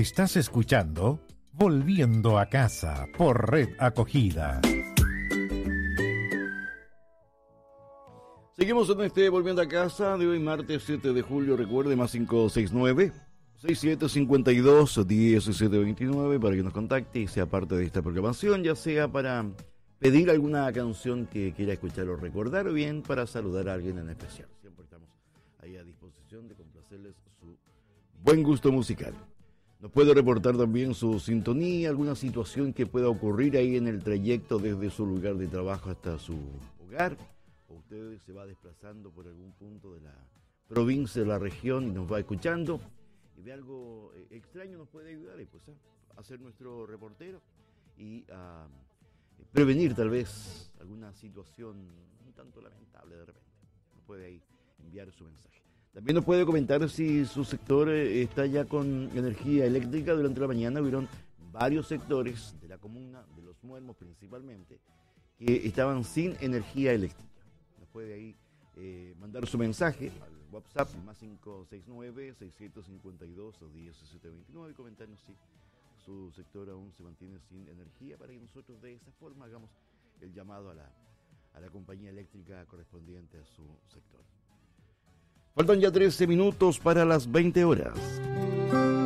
Estás escuchando Volviendo a Casa por Red Acogida. Seguimos en este Volviendo a Casa de hoy, martes 7 de julio. Recuerde, más 569-6752-1729 para que nos contacte y sea parte de esta programación, ya sea para pedir alguna canción que quiera escuchar o recordar, o bien para saludar a alguien en especial. Siempre estamos ahí a disposición de complacerles su buen gusto musical. Nos puede reportar también su sintonía, alguna situación que pueda ocurrir ahí en el trayecto desde su lugar de trabajo hasta su hogar. Usted se va desplazando por algún punto de la provincia, de la región, y nos va escuchando, y ve algo extraño, nos puede ayudar pues, a ser nuestro reportero y a prevenir tal vez alguna situación un tanto lamentable de repente. Nos puede ahí enviar su mensaje. También nos puede comentar si su sector está ya con energía eléctrica. Durante la mañana hubieron varios sectores de la comuna de Los Muermos principalmente que estaban sin energía eléctrica. Puede ahí mandar su mensaje al WhatsApp más 569-652-1729 y comentarnos si su sector aún se mantiene sin energía, para que nosotros de esa forma hagamos el llamado a la compañía eléctrica correspondiente a su sector. Faltan ya 13 minutos para las 20 horas.